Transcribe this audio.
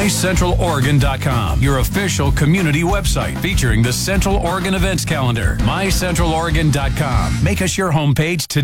MyCentralOregon.com, your official community website featuring the Central Oregon events calendar. MyCentralOregon.com. Make us your homepage today.